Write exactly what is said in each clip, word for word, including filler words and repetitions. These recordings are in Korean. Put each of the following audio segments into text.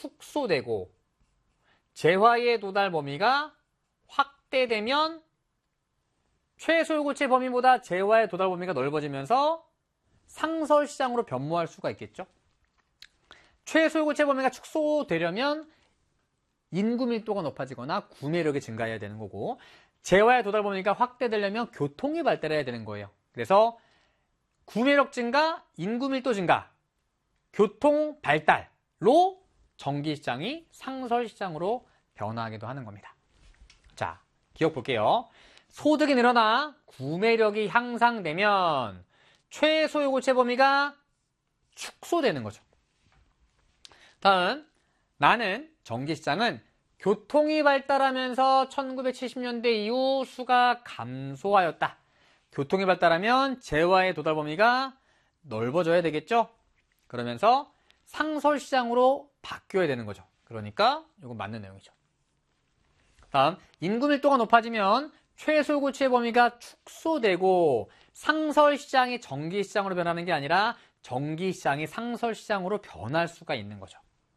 축소되고 재화의 도달 범위가 확대되면 최소요구체 범위보다 재화의 도달 범위가 넓어지면서 상설시장으로 변모할 수가 있겠죠. 최소요구체 범위가 축소되려면 인구 밀도가 높아지거나 구매력이 증가해야 되는 거고, 재화의 도달 범위가 확대되려면 교통이 발달해야 되는 거예요. 그래서 구매력 증가, 인구 밀도 증가, 교통 발달로 전기시장이 상설시장으로 변화하기도 하는 겁니다. 자, 기억 볼게요. 소득이 늘어나 구매력이 향상되면 최소요구체 범위가 축소되는 거죠. 다음, 나는 전기시장은 교통이 발달하면서 천구백칠십 년대 이후 수가 감소하였다. 교통이 발달하면 재화의 도달 범위가 넓어져야 되겠죠? 그러면서 상설시장으로 바뀌어야 되는 거죠. 그러니까 이건 맞는 내용이죠. 다음, 인구 밀도가 높아지면 최소요구치의 범위가 축소되고 상설시장이 전기시장으로 변하는 게 아니라 전기시장이 상설시장으로 변할 수가 있는 거죠.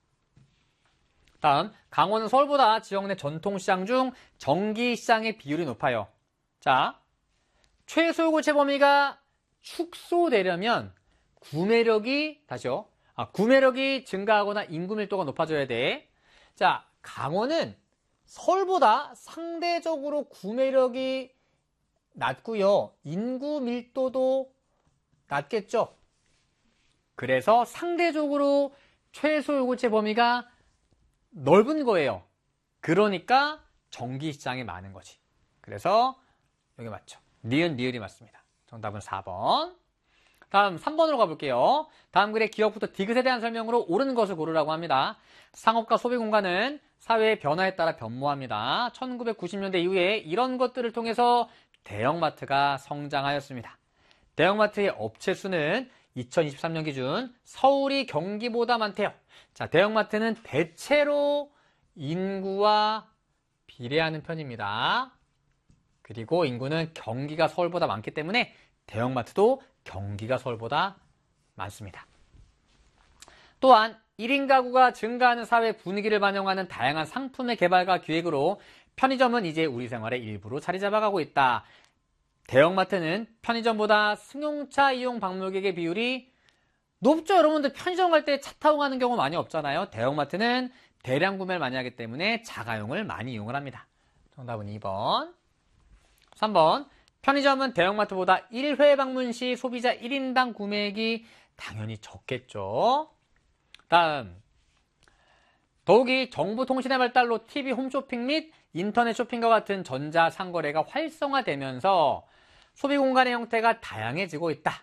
다음, 강원은 서울보다 지역 내 전통시장 중 전기시장의 비율이 높아요. 자, 최소요구체 범위가 축소되려면 구매력이, 다시요. 아, 구매력이 증가하거나 인구 밀도가 높아져야 돼. 자, 강원은 서울보다 상대적으로 구매력이 낮고요. 인구 밀도도 낮겠죠. 그래서 상대적으로 최소요구체 범위가 넓은 거예요. 그러니까 전기시장이 많은 거지. 그래서 여기 맞죠. 니은, 니을이 맞습니다. 정답은 사 번. 다음 삼 번으로 가볼게요. 다음 글의 기억부터 디귿에 대한 설명으로 옳은 것을 고르라고 합니다. 상업과 소비 공간은 사회의 변화에 따라 변모합니다. 천구백구십 년대 이후에 이런 것들을 통해서 대형마트가 성장하였습니다. 대형마트의 업체 수는 이천이십삼 년 기준 서울이 경기보다 많대요. 자, 대형마트는 대체로 인구와 비례하는 편입니다. 그리고 인구는 경기가 서울보다 많기 때문에 대형마트도 경기가 서울보다 많습니다. 또한 일 인 가구가 증가하는 사회 분위기를 반영하는 다양한 상품의 개발과 기획으로 편의점은 이제 우리 생활의 일부로 자리 잡아가고 있다. 대형마트는 편의점보다 승용차 이용 방문객의 비율이 높죠. 여러분들 편의점 갈 때 차 타고 가는 경우 많이 없잖아요. 대형마트는 대량 구매를 많이 하기 때문에 자가용을 많이 이용을 합니다. 정답은 이 번. 삼 번. 편의점은 대형마트보다 일 회 방문 시 소비자 일 인당 구매액이 당연히 적겠죠. 다음, 더욱이 정보통신의 발달로 티비 홈쇼핑 및 인터넷 쇼핑과 같은 전자상거래가 활성화되면서 소비공간의 형태가 다양해지고 있다.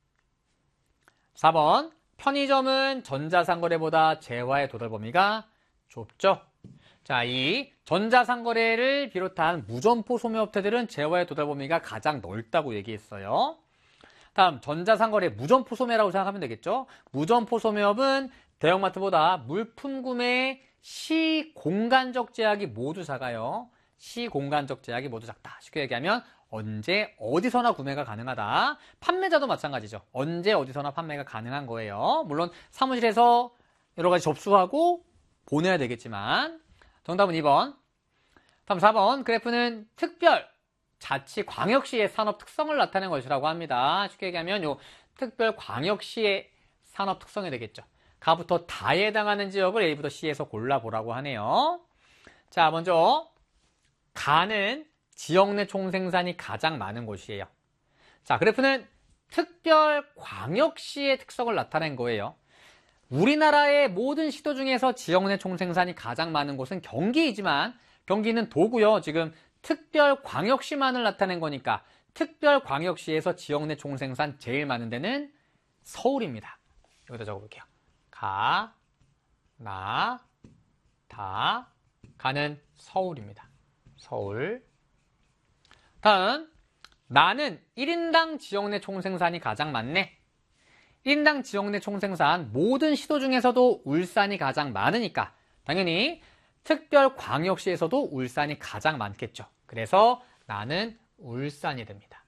사 번, 편의점은 전자상거래보다 재화의 도달 범위가 좁죠. 자, 이 전자상거래를 비롯한 무점포 소매업체들은 재화의 도달 범위가 가장 넓다고 얘기했어요. 다음, 전자상거래 무점포 소매라고 생각하면 되겠죠. 무점포 소매업은 대형마트보다 물품 구매의 시공간적 제약이 모두 작아요. 시공간적 제약이 모두 작다. 쉽게 얘기하면 언제 어디서나 구매가 가능하다. 판매자도 마찬가지죠. 언제 어디서나 판매가 가능한 거예요. 물론 사무실에서 여러 가지 접수하고 보내야 되겠지만. 정답은 이 번. 다음 사 번. 그래프는 특별 자치 광역시의 산업 특성을 나타낸 것이라고 합니다. 쉽게 얘기하면 요 특별 광역시의 산업 특성이 되겠죠. 가부터 다에 해당하는 지역을 A부터 C에서 골라보라고 하네요. 자, 먼저 가는 지역 내 총생산이 가장 많은 곳이에요. 자, 그래프는 특별 광역시의 특성을 나타낸 거예요. 우리나라의 모든 시도 중에서 지역 내 총생산이 가장 많은 곳은 경기이지만 경기는 도고요. 지금 특별 광역시만을 나타낸 거니까 특별 광역시에서 지역 내 총생산 제일 많은 데는 서울입니다. 여기다 적어볼게요. 가, 나, 다, 가는 서울입니다. 서울. 다음, 나는 일 인당 지역 내 총생산이 가장 많네. 일 인당 지역 내 총생산 모든 시도 중에서도 울산이 가장 많으니까 당연히 특별 광역시에서도 울산이 가장 많겠죠. 그래서 나는 울산이 됩니다.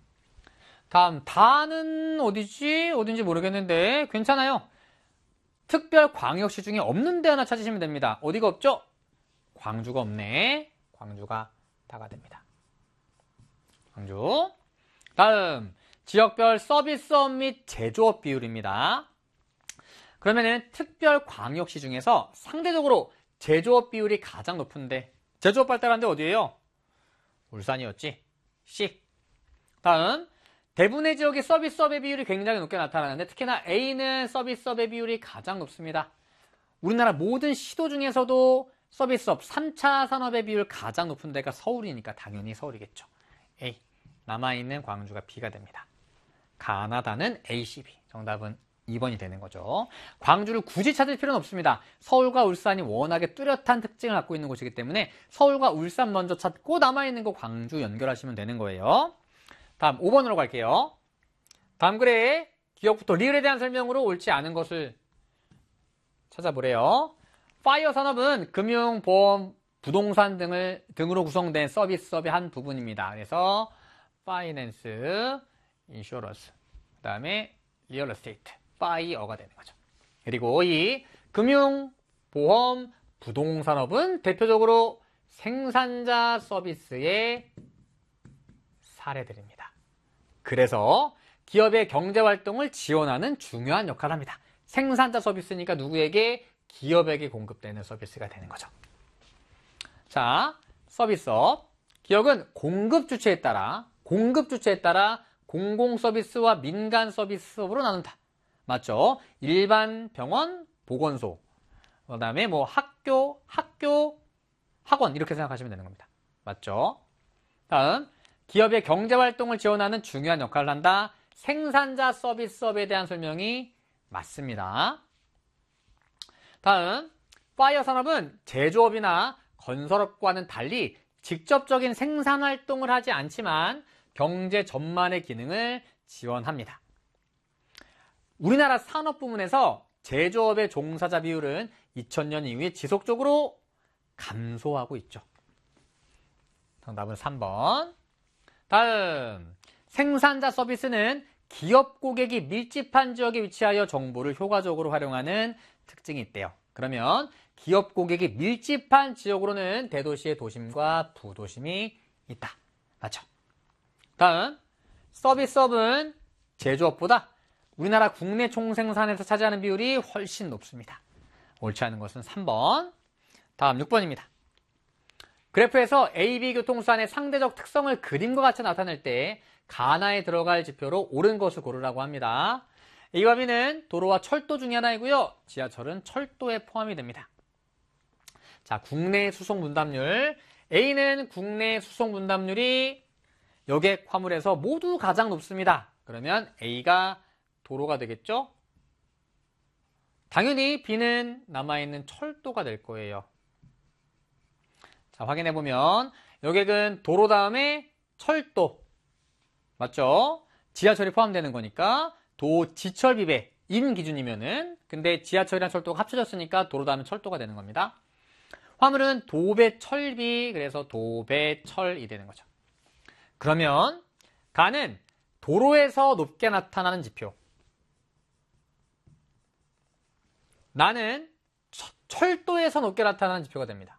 다음, 다는 어디지? 어딘지 모르겠는데 괜찮아요. 특별 광역시 중에 없는 데 하나 찾으시면 됩니다. 어디가 없죠? 광주가 없네. 광주가 다가 됩니다. 광주. 다음 지역별 서비스업 및 제조업 비율입니다. 그러면은 특별 광역시 중에서 상대적으로 제조업 비율이 가장 높은데 제조업 발달한 데 어디예요? 울산이었지. C. 다음 대부분의 지역의 서비스업의 비율이 굉장히 높게 나타나는데 특히나 A는 서비스업의 비율이 가장 높습니다. 우리나라 모든 시도 중에서도 서비스업 삼 차 산업의 비율 가장 높은 데가 서울이니까 당연히 서울이겠죠. A. 남아있는 광주가 B가 됩니다. 가나다는 A, C, B. 정답은 이 번이 되는 거죠. 광주를 굳이 찾을 필요는 없습니다. 서울과 울산이 워낙에 뚜렷한 특징을 갖고 있는 곳이기 때문에 서울과 울산 먼저 찾고 남아있는 거 광주 연결하시면 되는 거예요. 다음 오 번으로 갈게요. 다음 글에 기억부터 리을에 대한 설명으로 옳지 않은 것을 찾아보래요. 파이어 산업은 금융, 보험, 부동산 등을, 등으로 구성된 서비스업의 한 부분입니다. 그래서 파이낸스, 인슈런스, 그 다음에 리얼 에스테이트, 파이어가 되는 거죠. 그리고 이 금융, 보험, 부동산업은 대표적으로 생산자 서비스의 사례들입니다. 그래서 기업의 경제활동을 지원하는 중요한 역할을 합니다. 생산자 서비스니까 누구에게? 기업에게 공급되는 서비스가 되는 거죠. 자, 서비스업. 기업은 공급 주체에 따라, 공급 주체에 따라 공공 서비스와 민간 서비스업으로 나눈다. 맞죠? 일반 병원, 보건소, 그 다음에 뭐 학교, 학교, 학원 이렇게 생각하시면 되는 겁니다. 맞죠? 다음, 기업의 경제활동을 지원하는 중요한 역할을 한다. 생산자 서비스업에 대한 설명이 맞습니다. 다음, 파이어 산업은 제조업이나 건설업과는 달리 직접적인 생산활동을 하지 않지만 경제 전반의 기능을 지원합니다. 우리나라 산업 부문에서 제조업의 종사자 비율은 이천 년 이후에 지속적으로 감소하고 있죠. 정답은 삼 번. 다음, 생산자 서비스는 기업 고객이 밀집한 지역에 위치하여 정보를 효과적으로 활용하는 특징이 있대요. 그러면 기업 고객이 밀집한 지역으로는 대도시의 도심과 부도심이 있다. 맞죠? 다음, 서비스업은 제조업보다 우리나라 국내 총생산에서 차지하는 비율이 훨씬 높습니다. 옳지 않은 것은 삼 번. 다음 육 번입니다. 그래프에서 에이 비 교통수단의 상대적 특성을 그림과 같이 나타낼 때 가나에 들어갈 지표로 옳은 것을 고르라고 합니다. A와 B는 도로와 철도 중에 하나이고요. 지하철은 철도에 포함이 됩니다. 자, 국내 수송 분담률. A는 국내 수송 분담률이 여객 화물에서 모두 가장 높습니다. 그러면 A가 도로가 되겠죠? 당연히 B는 남아있는 철도가 될 거예요. 자, 확인해보면 여객은 도로 다음에 철도. 맞죠? 지하철이 포함되는 거니까 도, 지철, 비배, 인 기준이면은 근데 지하철이랑 철도가 합쳐졌으니까 도로 다음에 철도가 되는 겁니다. 화물은 도배, 철비, 그래서 도배, 철이 되는 거죠. 그러면 가는 도로에서 높게 나타나는 지표. 나는 철도에서 높게 나타나는 지표가 됩니다.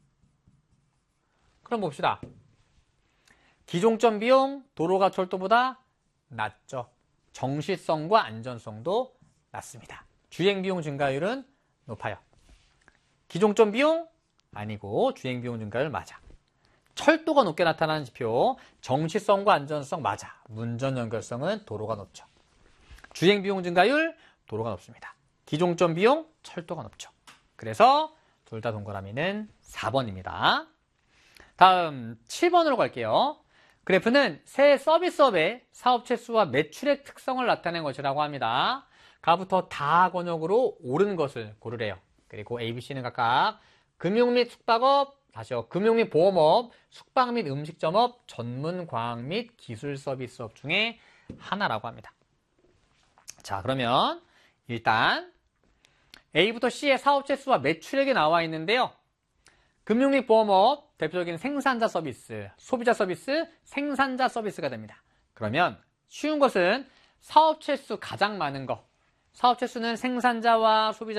그럼 봅시다. 기종점 비용, 도로가 철도보다 낮죠. 정시성과 안전성도 낮습니다. 주행비용 증가율은 높아요. 기종점 비용? 아니고 주행비용 증가율 맞아. 철도가 높게 나타나는 지표, 정시성과 안전성 맞아. 운전 연결성은 도로가 높죠. 주행비용 증가율, 도로가 높습니다. 기종점 비용, 철도가 높죠. 그래서 둘 다 동그라미는 사 번입니다. 다음 칠 번으로 갈게요. 그래프는 새 서비스업의 사업체 수와 매출액 특성을 나타낸 것이라고 합니다. 가부터 다 권역으로 옳은 것을 고르래요. 그리고 A, B, C는 각각 금융 및 숙박업, 다시요. 금융 및 보험업, 숙박 및 음식점업, 전문 과학 및 기술 서비스업 중에 하나라고 합니다. 자, 그러면 일단 A부터 C의 사업체 수와 매출액이 나와 있는데요. 금융 및 보험업, 대표적인 생산자 서비스, 소비자 서비스, 생산자 서비스가 됩니다. 그러면 쉬운 것은 사업체 수 가장 많은 거. 사업체 수는 생산자와 소비자